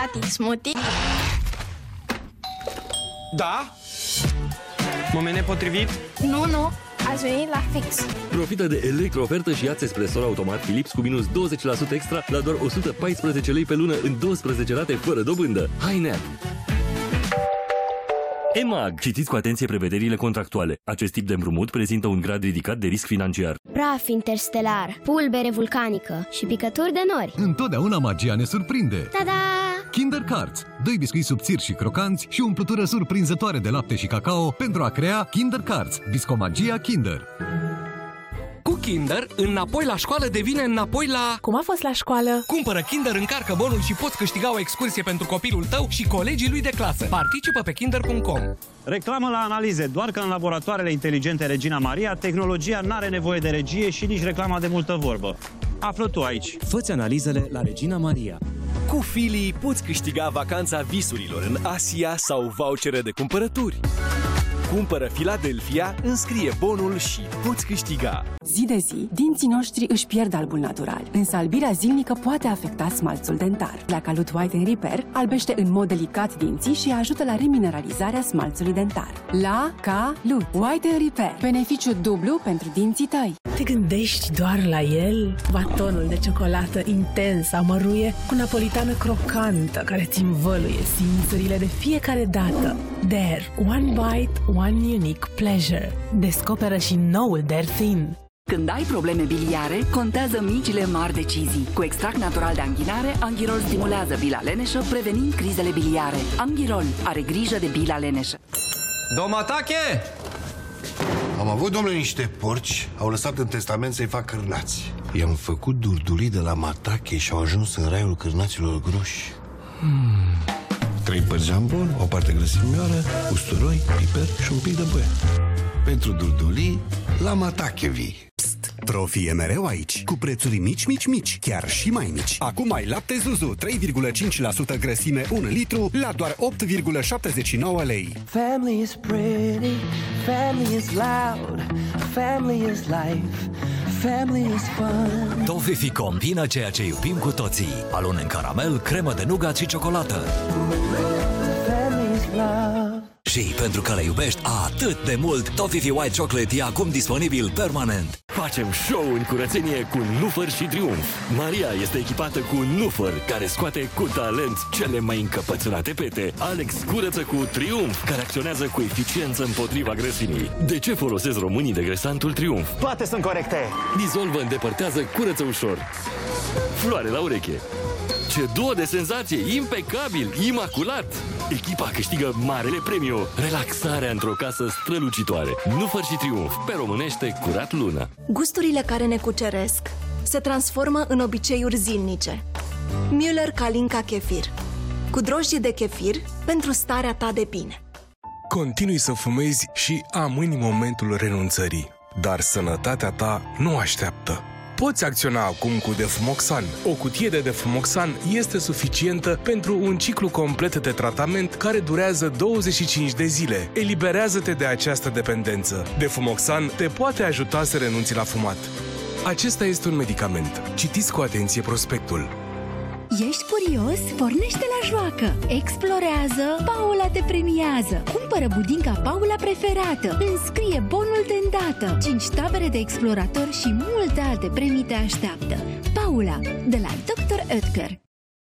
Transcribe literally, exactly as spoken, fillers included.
Tati, smoothie? Da? Moment nepotrivit? Nu, nu, ați venit la fix. Profită de electroofertă și ia-ți espresor automat Philips cu minus douăzeci la sută extra la doar o sută paisprezece lei pe lună în douăsprezece rate fără dobândă. Hai, Nea! E M A G. Citiți cu atenție prevederile contractuale. Acest tip de împrumut prezintă un grad ridicat de risc financiar. Praf interstelar, pulbere vulcanică și picături de nori. Întotdeauna magia ne surprinde. Ta-da! Kinder Cards. Doi biscuiți subțiri și crocanți și o umplutură surprinzătoare de lapte și cacao pentru a crea Kinder Cards. Biscomagia Kinder. Cu Kinder, înapoi la școală devine înapoi la... Cum a fost la școală? Cumpără Kinder, încarcă bonul și poți câștiga o excursie pentru copilul tău și colegii lui de clasă. Participă pe kinder punct com. Reclamă la analize. Doar că în laboratoarele inteligente Regina Maria, tehnologia n-are nevoie de regie și nici reclama de multă vorbă. Află tu aici. Fă-ți analizele la Regina Maria. Cu Fili poți câștiga vacanța visurilor în Asia sau vouchere de cumpărături. Cumpără Philadelphia, înscrie bonul și poți câștiga. Zi de zi, dinții noștri își pierd albul natural, însă albirea zilnică poate afecta smalțul dentar. La Calut White and Repair albește în mod delicat dinții și ajută la remineralizarea smalțului dentar. La Calut White and Repair. Beneficiu dublu pentru dinții tăi. Te gândești doar la el? Batonul de ciocolată intens amăruie cu napolitană crocantă care îți învăluie simțurile de fiecare dată. Dare, one bite, one unique pleasure. Descoperă și noul Dare Thin. Când ai probleme biliare, contează micile mari decizii. Cu extract natural de anghinare, Anghirol stimulează bila leneșă, prevenind crizele biliare. Anghirol are grijă de bila leneșă. Domatache! Am avut, domnule, niște porci, au lăsat în testament să-i fac cârnați. I-am făcut durdulii de la Matache și au ajuns în raiul cârnaților groși. Hmm. Trei părți jambon, o parte grăsimioară, usturoi, piper și un pic de băie. Pentru durdulii, la Matache vii. Profi e mereu aici, cu prețuri mici, mici, mici, chiar și mai mici. Acum ai lapte Zuzu, trei virgulă cinci la sută grăsime, un litru, la doar opt virgulă șaptezeci și nouă lei. Family is pretty, family is loud, family is life, family is fun. Toffifee combină ceea ce iubim cu toții. Alun în caramel, cremă de nougat și ciocolată. Family is love. Și pentru că le iubești atât de mult, Toffifee White Chocolate e acum disponibil permanent. Facem show în curățenie cu Nufăr și Triumf. Maria este echipată cu Nufăr, care scoate cu talent cele mai încăpățânate pete. Alex curăță cu Triumf, care acționează cu eficiență împotriva grăsimii. De ce folosesc românii degrasantul Triumf? Toate sunt corecte! Dizolvă, îndepărtează, curăță ușor. Floare la ureche. Ce duo de senzație! Impecabil! Imaculat! Echipa câștigă marele premiu! Relaxarea într-o casă strălucitoare. Nufăr și Triumf. Pe românește, curat lună. Gusturile care ne cuceresc se transformă în obiceiuri zilnice. Müller Kalinka Kefir. Cu drojdie de kefir pentru starea ta de bine. Continui să fumezi și amâni momentul renunțării. Dar sănătatea ta nu așteaptă. Poți acționa acum cu Defumoxan. O cutie de Defumoxan este suficientă pentru un ciclu complet de tratament care durează douăzeci și cinci de zile. Eliberează-te de această dependență. Defumoxan te poate ajuta să renunți la fumat. Acesta este un medicament. Citiți cu atenție prospectul. Ești curios? Pornește la joacă! Explorează! Paula te premiază! Cumpără budinca Paula preferată! Înscrie bonul de îndată! cinci tabere de explorator și multe alte premii te așteaptă! Paula, de la doctor Oetker.